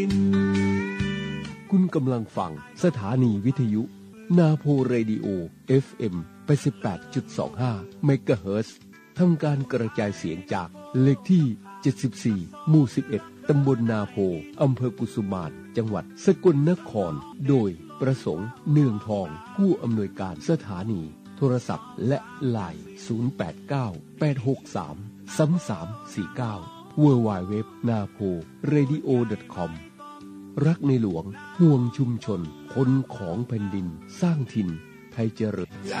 คุณกำลังฟังสถานีวิทยุนาโพเรดิโอ FM 88.25 เมกะเฮิรตซ์ทำการกระจายเสียงจากเลขที่ 74 หมู่ 11 ตำบลนาโพ อำเภอกุสุมานจังหวัดสกลนคร โดยประสงค์เนืองทองผู้อำนวยการสถานีโทรศัพท์และไลน์ 089-863-3349 www.naporadio.com รักในหลวงห่วงชุมชนคนของแผ่นดินสร้างถิ่นไทยเจริญ